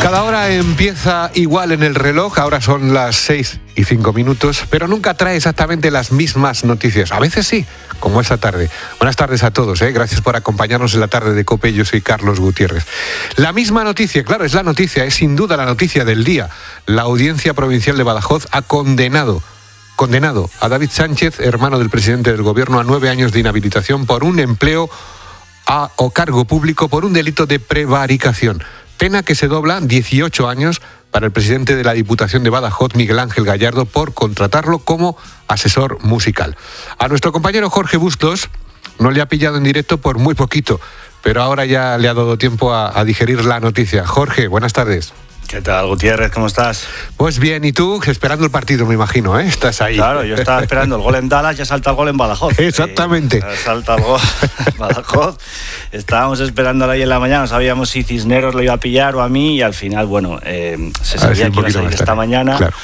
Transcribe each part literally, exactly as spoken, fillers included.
Cada hora empieza igual en el reloj, ahora son las seis y cinco minutos, pero nunca trae exactamente las mismas noticias. A veces sí, como esta tarde. Buenas tardes a todos, ¿eh? Gracias por acompañarnos en la tarde de COPE. Yo soy Carlos Gutiérrez. La misma noticia, claro, es la noticia, es sin duda la noticia del día. La Audiencia Provincial de Badajoz ha condenado condenado a David Sánchez, hermano del presidente del gobierno, a nueve años de inhabilitación por un empleo a, o cargo público por un delito de prevaricación. Pena que se dobla dieciocho años para el presidente de la Diputación de Badajoz, Miguel Ángel Gallardo, por contratarlo como asesor musical. A nuestro compañero Jorge Bustos no le ha pillado en directo por muy poquito, pero ahora ya le ha dado tiempo a, a digerir la noticia. Jorge, buenas tardes. ¿Qué tal, Gutiérrez? ¿Cómo estás? Pues bien, y tú, esperando el partido, me imagino, ¿eh? Estás ahí. Claro, yo estaba esperando el gol en Dallas, ya salta el gol en Badajoz. Exactamente. Eh, salta el gol en Badajoz. Estábamos esperándolo ahí en la mañana, no sabíamos si Cisneros lo iba a pillar o a mí, y al final, bueno, eh, se sabía que iba a salir esta mañana. Claro.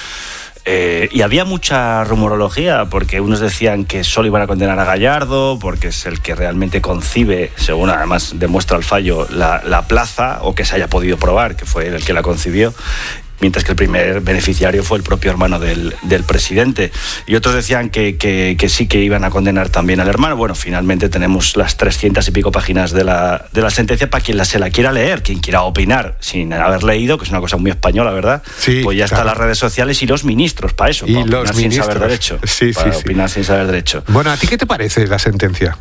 Eh, y había mucha rumorología, porque unos decían que solo iban a condenar a Gallardo, porque es el que realmente concibe, según además demuestra el fallo, la, la plaza, o que se haya podido probar, que fue el que la concibió, mientras que el primer beneficiario fue el propio hermano del, del presidente. Y otros decían que, que, que sí que iban a condenar también al hermano. Bueno, finalmente tenemos las trescientas y pico páginas de la, de la sentencia para quien la, se la quiera leer, quien quiera opinar sin haber leído, que es una cosa muy española, ¿verdad? Sí, pues ya claro. Están las redes sociales y los ministros para eso, y para los opinar ministros. sin saber derecho. Sí, para sí, sí. opinar sin saber derecho. Bueno, ¿a ti qué te parece la sentencia?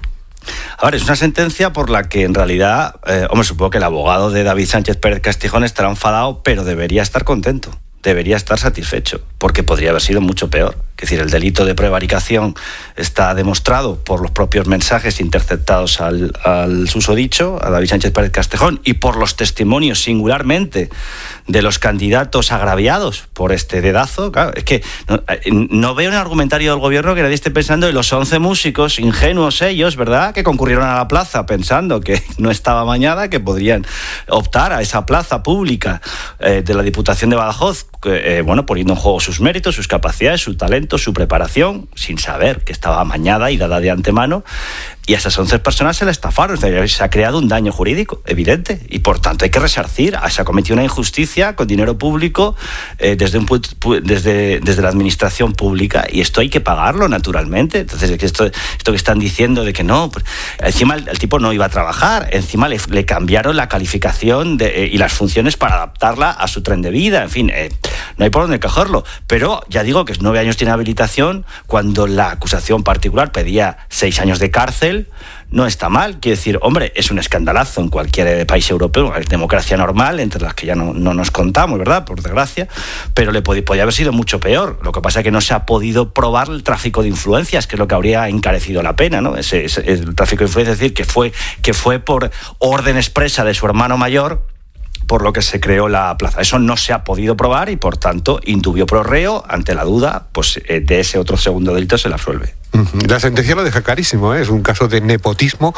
A ver, es una sentencia por la que en realidad, eh, hombre, supongo que el abogado de David Sánchez Pérez Castejón estará enfadado, pero debería estar contento. Debería estar satisfecho, porque podría haber sido mucho peor. Es decir, el delito de prevaricación está demostrado por los propios mensajes interceptados al, al susodicho, a David Sánchez Pérez Castejón, y por los testimonios singularmente de los candidatos agraviados por este dedazo. Claro, es que no, no veo en el argumentario del gobierno que nadie esté pensando en los once músicos, ingenuos ellos, ¿verdad?, que concurrieron a la plaza pensando que no estaba amañada, que podrían optar a esa plaza pública eh, de la Diputación de Badajoz, eh, bueno, poniendo en juego sus méritos, sus capacidades, su talento, su preparación, sin saber que estaba amañada y dada de antemano. Y a esas once personas se le estafaron. Se ha creado un daño jurídico evidente, y por tanto hay que resarcir. Se ha cometido una injusticia con dinero público eh, desde, un, desde, desde la administración pública, y esto hay que pagarlo naturalmente. Entonces esto, esto que están diciendo de que no, pues, encima el, el tipo no iba a trabajar, encima le, le cambiaron la calificación de, eh, y las funciones para adaptarla a su tren de vida, en fin, eh, no hay por dónde cogerlo. Pero ya digo que es nueve años de inhabilitación cuando la acusación particular pedía seis años de cárcel. No está mal, quiero decir, hombre, es un escandalazo en cualquier país europeo, es democracia normal, entre las que ya no, no nos contamos, ¿verdad?, por desgracia, pero le podía, podía haber sido mucho peor. Lo que pasa es que no se ha podido probar el tráfico de influencias, que es lo que habría encarecido la pena, ¿no? Ese, ese, el tráfico de influencias, es decir, que fue, que fue por orden expresa de su hermano mayor, por lo que se creó la plaza. Eso no se ha podido probar y, por tanto, indubio pro reo, ante la duda, pues de ese otro segundo delito se le absuelve. La sentencia lo deja clarísimo, ¿eh? Es un caso de nepotismo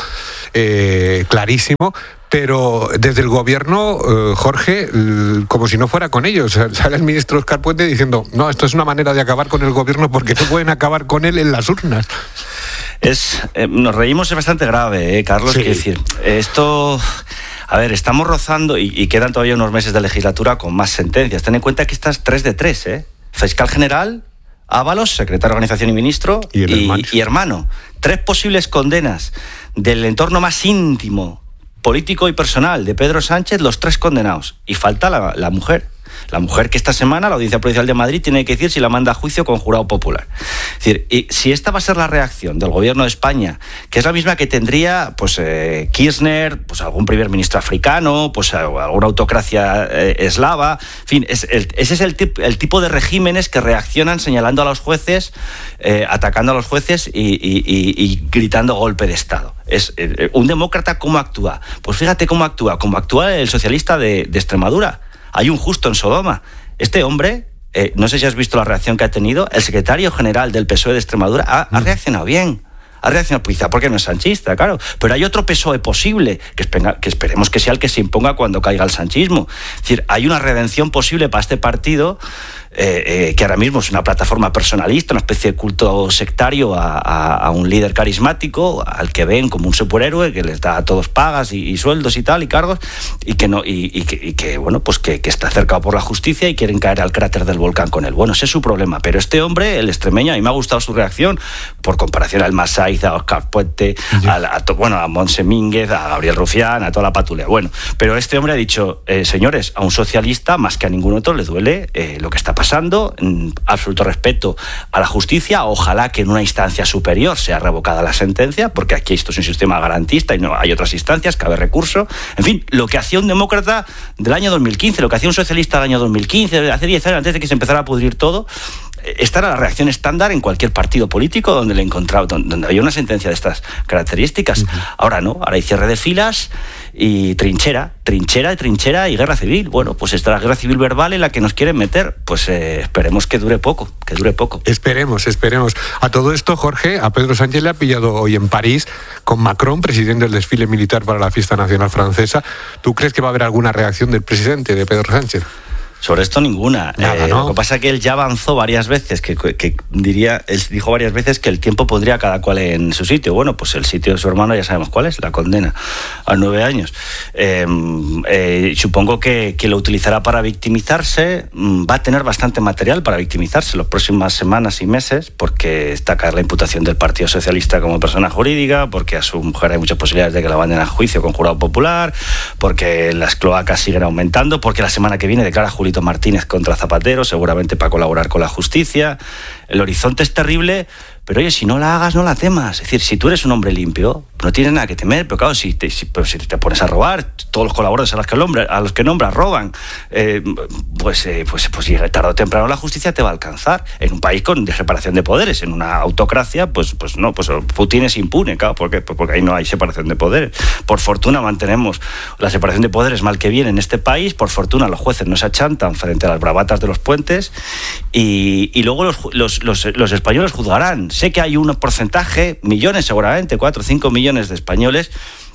eh, clarísimo, pero desde el gobierno, eh, Jorge, como si no fuera con ellos. Sale el ministro Óscar Puente diciendo, no, esto es una manera de acabar con el gobierno porque no pueden acabar con él en las urnas. Es, eh, nos reímos, es bastante grave, ¿eh, Carlos? Sí. Quiero decir, esto... A ver, estamos rozando y, y quedan todavía unos meses de legislatura con más sentencias. Ten en cuenta que estas tres de tres, ¿eh? Fiscal general, Ábalos, secretario de Organización y ministro, y, el y, hermano. y hermano. Tres posibles condenas del entorno más íntimo, político y personal de Pedro Sánchez, los tres condenados. Y falta la, la mujer. La mujer que esta semana la Audiencia Provincial de Madrid tiene que decir si la manda a juicio con jurado popular. Es decir, y si esta va a ser la reacción del gobierno de España, que es la misma que tendría pues eh, Kirchner, pues algún primer ministro africano, pues alguna autocracia eh, eslava, en fin, es el, ese es el, tip, el tipo de regímenes que reaccionan señalando a los jueces, eh, atacando a los jueces y, y, y, y gritando golpe de Estado. Es eh, un demócrata, ¿cómo actúa? Pues fíjate cómo actúa, como actúa el socialista de, de Extremadura. Hay un justo en Sodoma. Este hombre, eh, no sé si has visto la reacción que ha tenido, el secretario general del P S O E de Extremadura ha, ha reaccionado bien. Ha reaccionado, quizá porque no es sanchista, claro. Pero hay otro P S O E posible, que, espera, que esperemos que sea el que se imponga cuando caiga el sanchismo. Es decir, hay una redención posible para este partido eh, eh, que ahora mismo es una plataforma personalista, una especie de culto sectario a, a, a un líder carismático al que ven como un superhéroe que les da a todos pagas y, y sueldos y tal y cargos y que no y, y, que, y que bueno pues que, que está cercado por la justicia y quieren caer al cráter del volcán con él. Bueno, ese es su problema, pero este hombre, el extremeño, a mí me ha gustado su reacción por comparación al Masaiz, a Oscar Puente, sí. a, a, bueno, a Montse Mínguez, a Gabriel Rufián, a toda la patulea. Bueno, pero este hombre ha dicho, eh, señores, a un socialista más que a ningún otro le duele eh, lo que está pasando, en absoluto respeto a la justicia, ojalá que en una instancia superior sea revocada la sentencia, porque aquí esto es un sistema garantista y no hay otras instancias, cabe recurso. En fin, lo que hacía un demócrata del año dos mil quince, lo que hacía un socialista del año dos mil quince, hace diez años, antes de que se empezara a pudrir todo, esta era la reacción estándar en cualquier partido político donde le encontraba, donde había una sentencia de estas características. Uh-huh. Ahora no, ahora hay cierre de filas y trinchera, trinchera, trinchera y guerra civil. Bueno, pues esta es la guerra civil verbal en la que nos quieren meter. Pues eh, esperemos que dure poco, que dure poco. Esperemos, esperemos. A todo esto, Jorge, a Pedro Sánchez le ha pillado hoy en París con Macron, presidente del desfile militar para la fiesta nacional francesa. ¿Tú crees que va a haber alguna reacción del presidente, de Pedro Sánchez? Sobre esto ninguna. Nada, eh, ¿no? Lo que pasa es que él ya avanzó varias veces, que, que diría, él dijo varias veces que el tiempo pondría a cada cual en su sitio. Bueno, pues el sitio de su hermano ya sabemos cuál es, la condena a nueve años. Eh, eh, supongo que, que lo utilizará para victimizarse. Va a tener bastante material para victimizarse las próximas semanas y meses, porque está a caer la imputación del Partido Socialista como persona jurídica, porque a su mujer hay muchas posibilidades de que la manden a juicio con jurado popular, porque las cloacas siguen aumentando, porque la semana que viene declara Julito Martínez contra Zapatero, seguramente para colaborar con la justicia. El horizonte es terrible, pero oye, si no la hagas, no la temas. Es decir, si tú eres un hombre limpio, no tienes nada que temer, pero claro, si te, si, pero si te pones a robar, todos los colaboradores a los que, nombra, a los que nombras roban, eh, pues, eh, pues, pues tarde o temprano la justicia te va a alcanzar. En un país con separación de poderes, en una autocracia, pues, pues no, pues Putin es impune, claro, porque, porque ahí no hay separación de poderes. Por fortuna mantenemos la separación de poderes mal que viene en este país, por fortuna los jueces no se achantan frente a las bravatas de los puentes y, y luego los, los, los, los españoles juzgarán. Sé que hay un porcentaje, millones seguramente, cuatro o cinco millones de españoles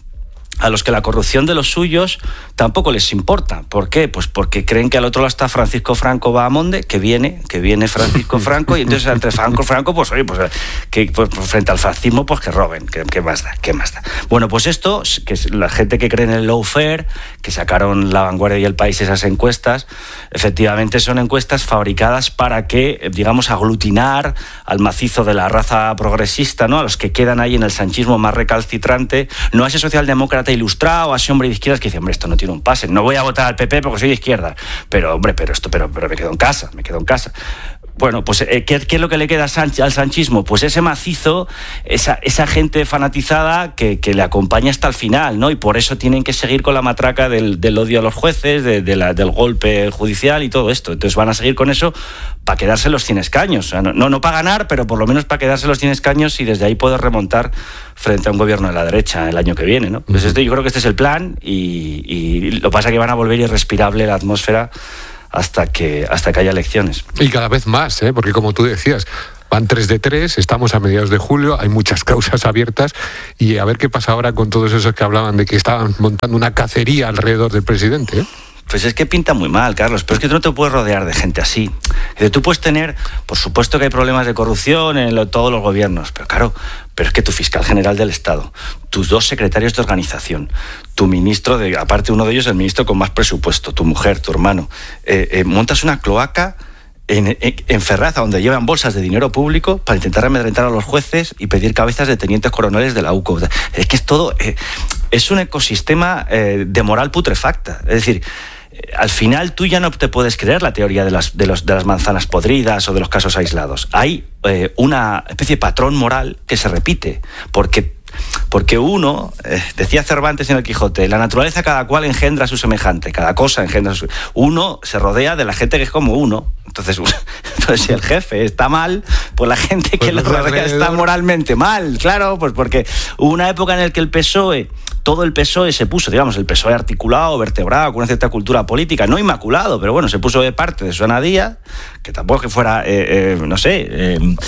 a los que la corrupción de los suyos tampoco les importa. ¿Por qué? Pues porque creen que al otro lado está Francisco Franco Bahamonde, que viene, que viene Francisco Franco, y entonces entre Franco Franco, pues oye, pues, que, pues frente al fascismo, pues que roben, ¿qué, qué más da? ¿Qué más da? Bueno, pues esto, que es la gente que cree en el lawfare, que sacaron La Vanguardia y El País esas encuestas, efectivamente son encuestas fabricadas para que, digamos, aglutinar al macizo de la raza progresista, ¿no? A los que quedan ahí en el sanchismo más recalcitrante, no a ese socialdemócrata ilustrado, a ese hombre de izquierdas que dice, hombre, esto no tiene un pase, no voy a votar al P P porque soy de izquierda, pero hombre, pero esto, pero, pero me quedo en casa, me quedo en casa. Bueno, pues ¿qué, qué es lo que le queda al sanchismo? Pues ese macizo, esa, esa gente fanatizada que, que le acompaña hasta el final, ¿no? Y por eso tienen que seguir con la matraca del, del odio a los jueces, de, de la, del golpe judicial y todo esto. Entonces van a seguir con eso para quedarse los cien escaños. O sea, no, no, no para ganar, pero por lo menos para quedarse los cien escaños y desde ahí poder remontar frente a un gobierno de la derecha el año que viene, ¿no? Pues este, yo creo que este es el plan y, y lo que pasa es que van a volver irrespirable la atmósfera hasta que hasta que haya elecciones. Y cada vez más, ¿eh? Porque como tú decías, van tres de tres, estamos a mediados de julio, hay muchas causas abiertas y a ver qué pasa ahora con todos esos que hablaban de que estaban montando una cacería alrededor del presidente, ¿eh? Pues es que pinta muy mal, Carlos, pero es que tú no te puedes rodear de gente así. Tú puedes tener, por supuesto que hay problemas de corrupción en lo, todos los gobiernos, pero claro, pero es que tu fiscal general del Estado, tus dos secretarios de organización, tu ministro, de, aparte uno de ellos el ministro con más presupuesto, tu mujer, tu hermano, eh, eh, montas una cloaca en, en, en Ferraz, donde llevan bolsas de dinero público para intentar amedrentar a los jueces y pedir cabezas de tenientes coroneles de la U C O. Es que es todo, eh, es un ecosistema eh, de moral putrefacta, es decir, al final tú ya no te puedes creer la teoría de las, de los, de las manzanas podridas o de los casos aislados. Hay eh, una especie de patrón moral que se repite, porque, porque uno, eh, decía Cervantes en el Quijote, la naturaleza cada cual engendra a su semejante, cada cosa engendra a su... Uno se rodea de la gente que es como uno. Entonces, pues si el jefe está mal, pues la gente que pues le rodea alrededor está moralmente mal, claro, pues porque hubo una época en la que el P S O E, todo el P S O E se puso, digamos, el P S O E articulado, vertebrado, con una cierta cultura política, no inmaculado, pero bueno, se puso de parte de Susana Díaz, que tampoco que fuera, eh, eh, no sé, eh,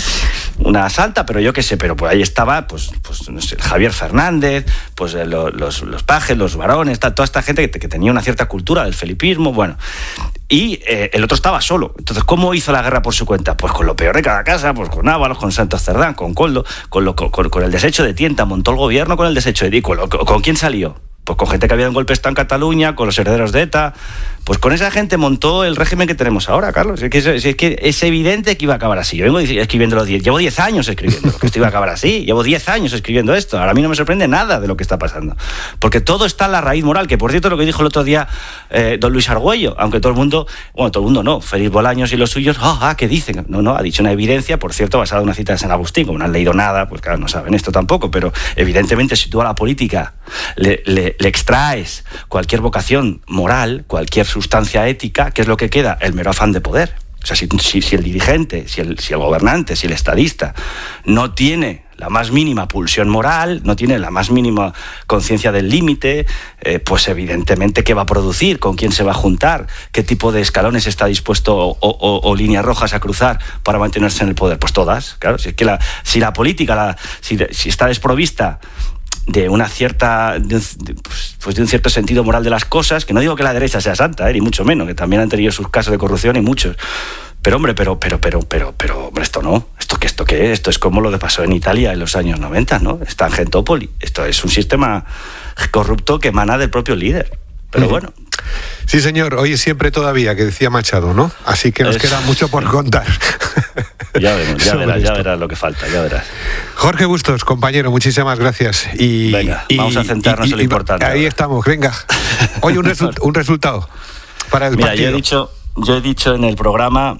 una santa, pero yo qué sé, pero pues ahí estaba pues, pues no sé, Javier Fernández, pues los, los, los pajes, los varones, toda esta gente que, que tenía una cierta cultura del felipismo, bueno. Y eh, el otro estaba solo. Entonces, ¿cómo hizo la guerra por su cuenta? Pues con lo peor de cada casa, pues con Ábalos, con Santos Cerdán, con Coldo, con, lo, con, con el desecho de Tienta, montó el gobierno con el desecho de Dico. ¿Con, ¿Con quién salió? Pues con gente que había dado un golpe de Estado en Cataluña, con los herederos de ETA. Pues con esa gente montó el régimen que tenemos ahora, Carlos. Es que es, es, que es evidente que iba a acabar así. Yo vengo escribiendo los diez, llevo diez años escribiendo que esto iba a acabar así. Llevo diez años escribiendo esto. Ahora a mí no me sorprende nada de lo que está pasando. Porque todo está en la raíz moral, que por cierto lo que dijo el otro día eh, don Luis Argüello, aunque todo el mundo, bueno, todo el mundo no, Félix Bolaños y los suyos, ah, ah, ¿qué dicen? No, no, ha dicho una evidencia, por cierto, basada en una cita de San Agustín. Como no han leído nada, pues claro, no saben esto tampoco, pero evidentemente si tú a la política le, le, le extraes cualquier vocación moral, cualquier sustancia ética, ¿qué es lo que queda? El mero afán de poder. O sea, si, si, si el dirigente, si el, si el gobernante, si el estadista no tiene la más mínima pulsión moral, no tiene la más mínima conciencia del límite, eh, pues evidentemente ¿qué va a producir? ¿Con quién se va a juntar? ¿Qué tipo de escalones está dispuesto o, o, o líneas rojas a cruzar para mantenerse en el poder? Pues todas, claro. Si, es que la, si la política, la, si, si está desprovista de una cierta de un, de, pues de un cierto sentido moral de las cosas, que no digo que la derecha sea santa, eh, ni mucho menos, que también han tenido sus casos de corrupción y muchos, pero hombre, pero pero pero pero pero hombre, esto no, esto que esto qué es, esto es como lo que pasó en Italia en los años noventa, ¿no? Está en Gentópoli, esto es un sistema corrupto que emana del propio líder. Pero bueno. Sí, señor, hoy es siempre todavía, que decía Machado, ¿no? Así que nos es... queda mucho por contar. Ya veremos, ya verás, ya verás lo que falta, ya verás. Jorge Bustos, compañero, muchísimas gracias. Y, venga, y, vamos a centrarnos y, en lo y, importante. Ahí ahora. Estamos, venga. Hoy un, resu- un resultado para el Mira, partido. Yo he dicho, yo he dicho en el programa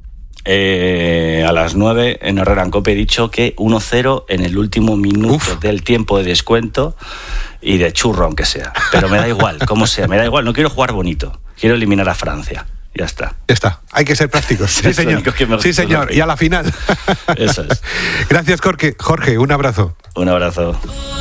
eh, a las nueve en Herrera en Cope, he dicho que uno cero en el último minuto Uf. del tiempo de descuento y de churro, aunque sea. Pero me da igual, como sea, me da igual. No quiero jugar bonito, quiero eliminar a Francia. Ya está. Ya está. Hay que ser prácticos. Sí, señor. Sí, señor. Y a la final. Eso es. Gracias, Jorge. Jorge, un abrazo. Un abrazo.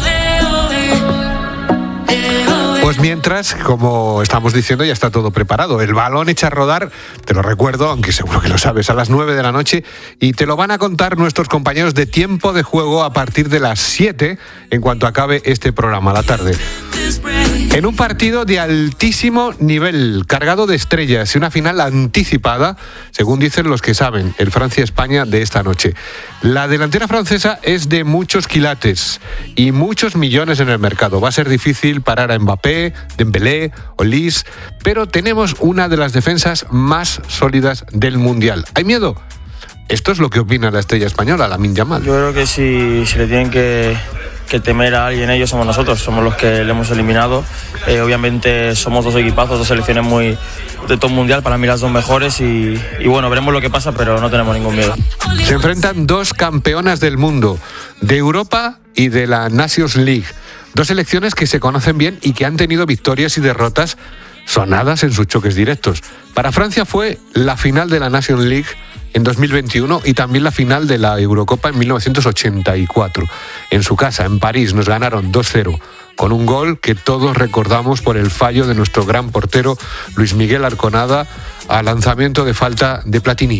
Pues mientras, como estamos diciendo, ya está todo preparado. El balón echa a rodar, te lo recuerdo, aunque seguro que lo sabes, a las nueve de la noche, y te lo van a contar nuestros compañeros de Tiempo de Juego a partir de las siete, en cuanto acabe este programa a la tarde. En un partido de altísimo nivel, cargado de estrellas y una final anticipada, según dicen los que saben, el Francia-España de esta noche. La delantera francesa es de muchos quilates y muchos millones en el mercado. Va a ser difícil parar a Mbappé, Dembélé, Olise, pero tenemos una de las defensas más sólidas del Mundial. ¿Hay miedo? Esto es lo que opina la estrella española, Lamine Yamal. Yo creo que si, si le tienen que... que temer a alguien, ellos somos nosotros, somos los que le hemos eliminado. Eh, obviamente somos dos equipazos, dos selecciones muy de top mundial, para mí las dos mejores y, y bueno, veremos lo que pasa, pero no tenemos ningún miedo. Se enfrentan dos campeonas del mundo, de Europa y de la Nations League. Dos selecciones que se conocen bien y que han tenido victorias y derrotas sonadas en sus choques directos. Para Francia fue la final de la Nations League en dos mil veintiuno y también la final de la Eurocopa en mil novecientos ochenta y cuatro. En su casa, en París, nos ganaron dos cero, con un gol que todos recordamos por el fallo de nuestro gran portero Luis Miguel Arconada al lanzamiento de falta de Platini. Y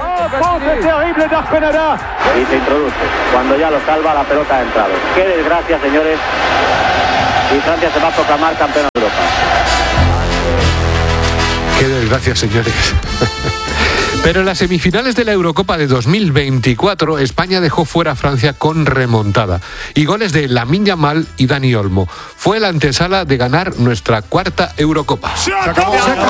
se introduce. Cuando ya lo salva, la pelota ha entrado. Qué desgracia, señores. Y Francia se va a proclamar campeón de Europa. Qué desgracia, señores. Pero en las semifinales de la Eurocopa de dos mil veinticuatro, España dejó fuera a Francia con remontada. Y goles de Lamine Yamal y Dani Olmo. Fue la antesala de ganar nuestra cuarta Eurocopa. ¡Se acabó! ¡Se acabó!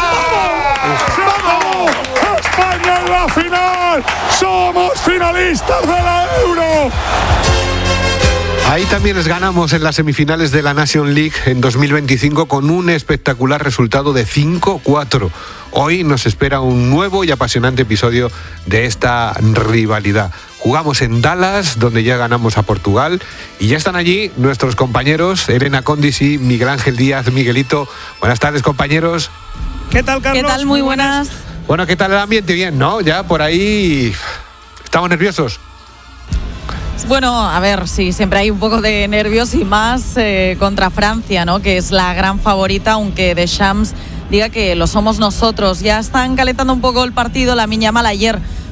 ¡Vamos! ¡España en la final! ¡Somos finalistas de la Euro! Ahí también les ganamos en las semifinales de la Nations League en dos mil veinticinco con un espectacular resultado de cinco cuatro. Hoy nos espera un nuevo y apasionante episodio de esta rivalidad. Jugamos en Dallas, donde ya ganamos a Portugal, y ya están allí nuestros compañeros Elena Condis y Miguel Ángel Díaz. Miguelito, buenas tardes, compañeros. ¿Qué tal, Carlos? ¿Qué tal? Muy buenas. Bueno, ¿qué tal el ambiente? Bien, ¿no? Ya por ahí estamos nerviosos. Bueno, a ver, sí, siempre hay un poco de nervios y más eh, contra Francia, ¿no? Que es la gran favorita, aunque Deschamps diga que lo somos nosotros. Ya están calentando un poco el partido. Lamine Yamal ayer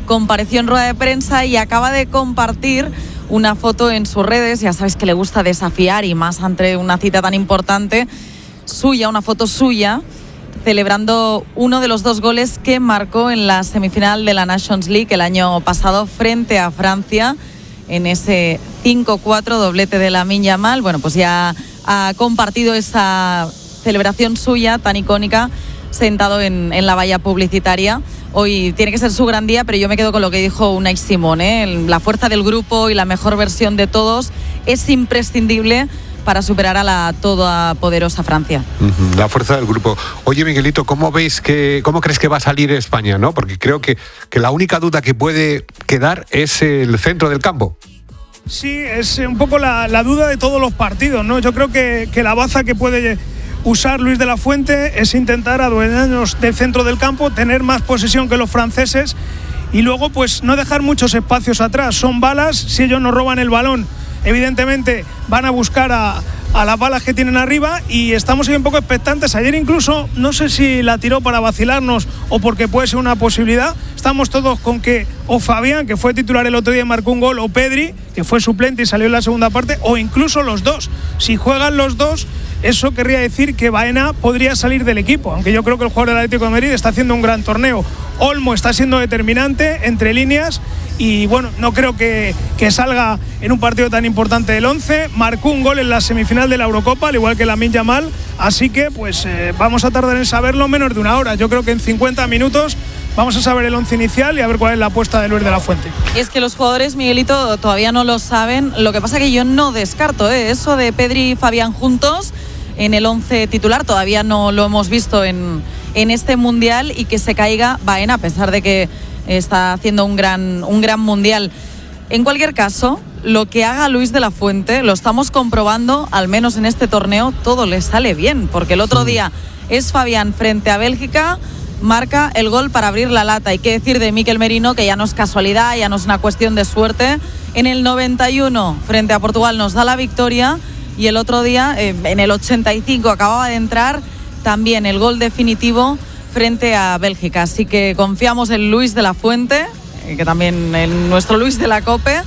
compareció en rueda de prensa y acaba de compartir una foto en sus redes. Ya sabes que le gusta desafiar, y más ante una cita tan importante, suya, una foto suya, celebrando uno de los dos goles que marcó en la semifinal de la Nations League el año pasado frente a Francia, en ese cinco cuatro, doblete de Lamine Yamal. Bueno, pues ya ha compartido esa celebración suya tan icónica sentado en, en la valla publicitaria. Hoy tiene que ser su gran día, pero yo me quedo con lo que dijo Unai Simón, ¿eh? La fuerza del grupo y la mejor versión de todos es imprescindible para superar a la todopoderosa Francia. Uh-huh, la fuerza del grupo. Oye, Miguelito, ¿cómo veis que, cómo crees que va a salir España, ¿no? Porque creo que, que la única duda que puede quedar es el centro del campo. Sí, es un poco la, la duda de todos los partidos, ¿no? Yo creo que, que la baza que puede usar Luis de la Fuente es intentar adueñarnos del centro del campo, tener más posesión que los franceses y luego pues no dejar muchos espacios atrás. Son balas, si ellos nos roban el balón, evidentemente van a buscar a, a las balas que tienen arriba, y estamos ahí un poco expectantes. Ayer incluso, no sé si la tiró para vacilarnos o porque puede ser una posibilidad, estamos todos con que o Fabián, que fue titular el otro día y marcó un gol, o Pedri, que fue suplente y salió en la segunda parte, o incluso los dos. Si juegan los dos, eso querría decir que Baena podría salir del equipo, aunque yo creo que el jugador del Atlético de Madrid está haciendo un gran torneo. Olmo está siendo determinante entre líneas y bueno, no creo que, que salga en un partido tan importante del once. Marcó un gol en la semifinal de la Eurocopa, al igual que Lamine Yamal, así que pues eh, vamos a tardar en saberlo menos de una hora. Yo creo que en cincuenta minutos vamos a saber el once inicial y a ver cuál es la apuesta de Luis de la Fuente. Es que los jugadores, Miguelito, todavía no lo saben. Lo que pasa que yo no descarto ¿eh? eso de Pedri y Fabián juntos en el once titular. Todavía no lo hemos visto en, en este Mundial, y que se caiga Baena, a pesar de que está haciendo un gran, un gran Mundial. En cualquier caso, lo que haga Luis de la Fuente, lo estamos comprobando, al menos en este torneo, todo le sale bien, porque el otro día es Fabián frente a Bélgica, marca el gol para abrir la lata. Hay que decir de Mikel Merino que ya no es casualidad, ya no es una cuestión de suerte. En el noventa y uno frente a Portugal nos da la victoria, y el otro día, eh, en el ochenta y cinco, acababa de entrar también el gol definitivo frente a Bélgica. Así que confiamos en Luis de la Fuente, eh, que también en nuestro Luis de la Cope,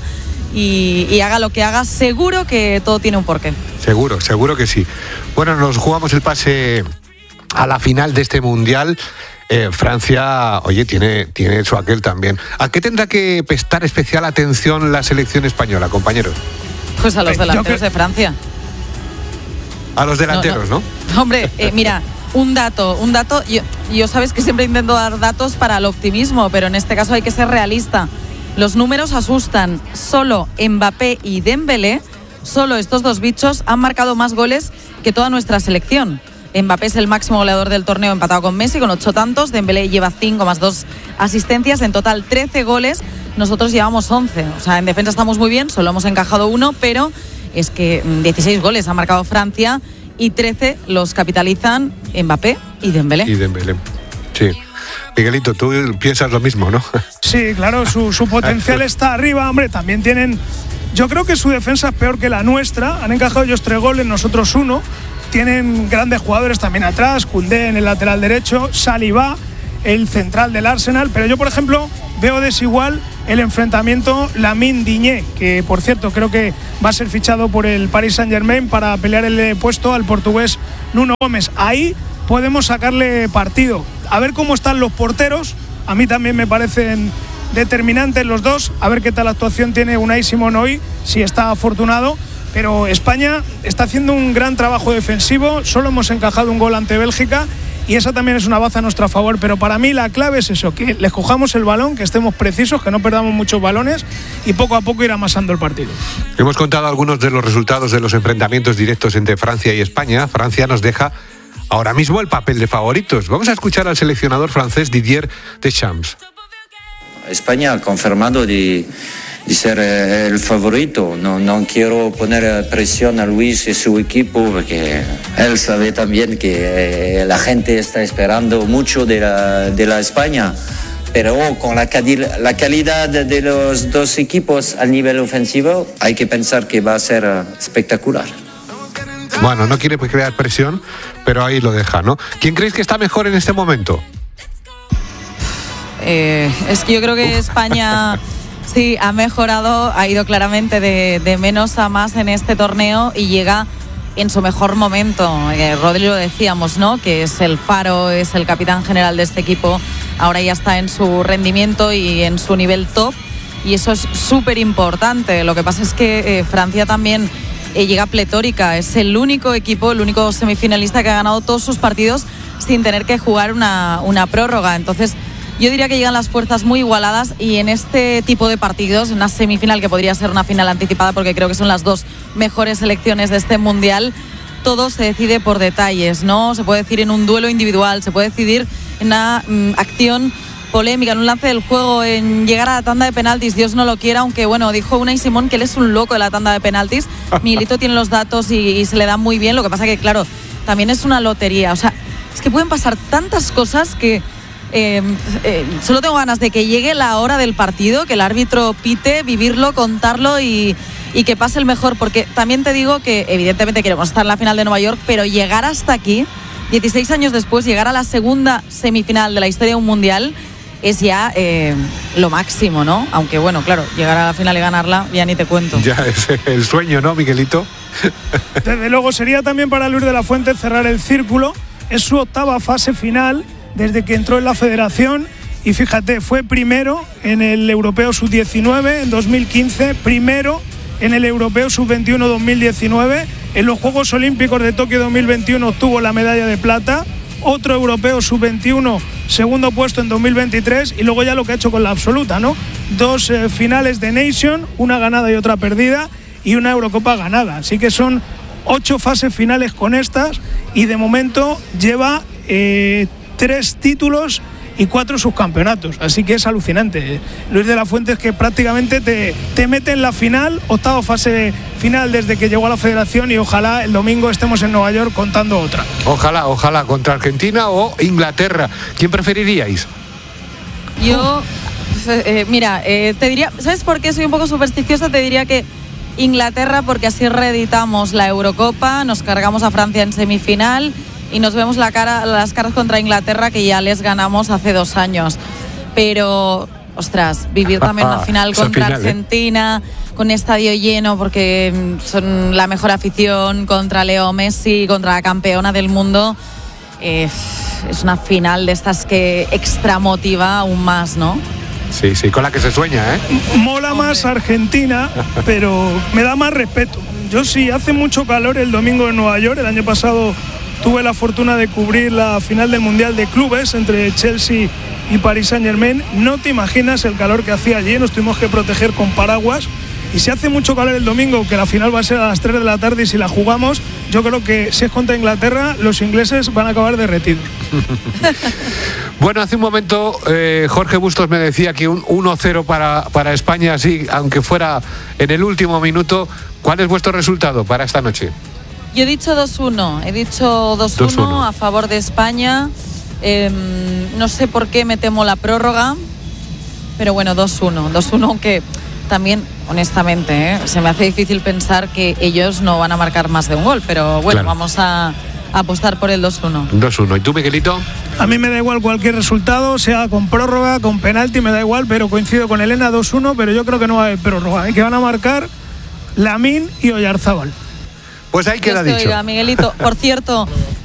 y, y haga lo que haga, seguro que todo tiene un porqué. Seguro, seguro que sí. Bueno, nos jugamos el pase a la final de este Mundial. Eh, Francia, oye, tiene, tiene su aquel también. ¿A qué tendrá que prestar especial atención la selección española, compañeros? Pues a los delanteros de Francia. A los delanteros, ¿no? ¿no? no. Hombre, eh, mira, un dato, un dato, yo, yo sabes que siempre intento dar datos para el optimismo, pero en este caso hay que ser realista. Los números asustan. Solo Mbappé y Dembélé, solo estos dos bichos han marcado más goles que toda nuestra selección. Mbappé es el máximo goleador del torneo, empatado con Messi, con ocho tantos. Dembélé lleva cinco más dos asistencias, en total trece goles. Nosotros llevamos once. O sea, en defensa estamos muy bien, solo hemos encajado uno, pero es que dieciséis goles ha marcado Francia y trece los capitalizan Mbappé y Dembélé. Y Dembélé, sí. Miguelito, tú piensas lo mismo, ¿no? Sí, claro, su, su potencial está arriba. Hombre, también tienen... Yo creo que su defensa es peor que la nuestra. Han encajado ellos tres goles, nosotros uno. Tienen grandes jugadores también atrás, Koundé en el lateral derecho, Saliba, el central del Arsenal, pero yo, por ejemplo, veo desigual el enfrentamiento Lamine-Digne, que por cierto creo que va a ser fichado por el Paris Saint-Germain para pelear el puesto al portugués Nuno Gómez. Ahí podemos sacarle partido. A ver cómo están los porteros, a mí también me parecen determinantes los dos, a ver qué tal actuación tiene Unai Simón hoy, si está afortunado. Pero España está haciendo un gran trabajo defensivo, solo hemos encajado un gol ante Bélgica y esa también es una baza a nuestro favor, pero para mí la clave es eso, que les cojamos el balón, que estemos precisos, que no perdamos muchos balones y poco a poco ir amasando el partido. Hemos contado algunos de los resultados de los enfrentamientos directos entre Francia y España. Francia nos deja ahora mismo el papel de favoritos. Vamos a escuchar al seleccionador francés Didier Deschamps. España ha confirmado de... de ser el favorito. No, no quiero poner presión a Luis y su equipo porque él sabe también que la gente está esperando mucho de la, de la España, pero con la, la calidad de los dos equipos al nivel ofensivo hay que pensar que va a ser espectacular. Bueno, no quiere crear presión, pero ahí lo deja, ¿no? ¿Quién creéis que está mejor en este momento? Eh, es que yo creo que España sí ha mejorado, ha ido claramente de, de menos a más en este torneo y llega en su mejor momento. Eh, Rodri lo decíamos, ¿no? Que es el faro, es el capitán general de este equipo. Ahora ya está en su rendimiento y en su nivel top. Y eso es súper importante. Lo que pasa es que eh, Francia también eh, llega pletórica. Es el único equipo, el único semifinalista que ha ganado todos sus partidos sin tener que jugar una, una prórroga. Entonces, yo diría que llegan las fuerzas muy igualadas y en este tipo de partidos, en una semifinal que podría ser una final anticipada porque creo que son las dos mejores selecciones de este mundial, todo se decide por detalles, ¿no? Se puede decir en un duelo individual, se puede decidir en una mm, acción polémica, en un lance del juego, en llegar a la tanda de penaltis, Dios no lo quiera, aunque bueno, dijo Unai Simón que él es un loco de la tanda de penaltis. Miguelito tiene los datos y, y se le da muy bien, lo que pasa que claro, también es una lotería, o sea, es que pueden pasar tantas cosas que Eh, eh, solo tengo ganas de que llegue la hora del partido, que el árbitro pite, vivirlo, contarlo y, y que pase el mejor, porque también te digo que evidentemente queremos estar en la final de Nueva York, pero llegar hasta aquí, dieciséis años después, llegar a la segunda semifinal de la historia de un mundial es ya eh, lo máximo, ¿no? Aunque bueno, claro, llegar a la final y ganarla ya ni te cuento. Ya es el sueño, ¿no, Miguelito? Desde luego sería también para Luis de la Fuente cerrar el círculo. Es su octava fase final desde que entró en la federación y fíjate, fue primero en el Europeo sub diecinueve en dos mil quince, primero en el Europeo sub veintiuno dos mil diecinueve, en los Juegos Olímpicos de Tokio dos mil veintiuno obtuvo la medalla de plata, otro Europeo sub veintiuno, segundo puesto en dos mil veintitrés y luego ya lo que ha hecho con la absoluta, ¿no? Dos eh, finales de Nation, una ganada y otra perdida y una Eurocopa ganada, así que son ocho fases finales con estas y de momento lleva eh, tres títulos y cuatro subcampeonatos, así que es alucinante. Luis de la Fuente es que prácticamente te, te mete en la final, octava fase final desde que llegó a la federación y ojalá el domingo estemos en Nueva York contando otra. Ojalá, ojalá, contra Argentina o Inglaterra. ¿Quién preferiríais? Yo, eh, mira, eh, te diría, ¿sabes por qué soy un poco supersticiosa? Te diría que Inglaterra, porque así reeditamos la Eurocopa, nos cargamos a Francia en semifinal y nos vemos la cara, las caras contra Inglaterra, que ya les ganamos hace dos años. Pero, ostras, vivir también una final contra final, Argentina, ¿eh? Con estadio lleno, porque son la mejor afición, contra Leo Messi, contra la campeona del mundo. Eh, es una final de estas que extra motiva aún más, ¿no? Sí, sí, con la que se sueña, ¿eh? Mola Hombre. Más Argentina, pero me da más respeto. Yo sí, hace mucho calor el domingo en Nueva York, el año pasado tuve la fortuna de cubrir la final del Mundial de Clubes entre Chelsea y Paris Saint-Germain. No te imaginas el calor que hacía allí, nos tuvimos que proteger con paraguas. Y si hace mucho calor el domingo, que la final va a ser a las tres de la tarde y si la jugamos, yo creo que si es contra Inglaterra, los ingleses van a acabar derretidos. Bueno, hace un momento eh, Jorge Bustos me decía que un uno cero para, para España, sí, aunque fuera en el último minuto. ¿Cuál es vuestro resultado para esta noche? Yo he dicho dos uno, he dicho dos uno a favor de España. Eh, no sé por qué me temo la prórroga, pero bueno, dos uno, dos uno, aunque también, honestamente, ¿eh? se me hace difícil pensar que ellos no van a marcar más de un gol, pero bueno, claro, vamos a, a apostar por el dos uno. dos uno. ¿Y tú, Miguelito? A mí me da igual cualquier resultado, sea con prórroga, con penalti, me da igual, pero coincido con Elena, dos uno, pero yo creo que no va a haber prórroga, ¿eh? Que van a marcar Lamine y Oyarzábal. Pues ahí queda dicho. Oiga, Miguelito, por cierto,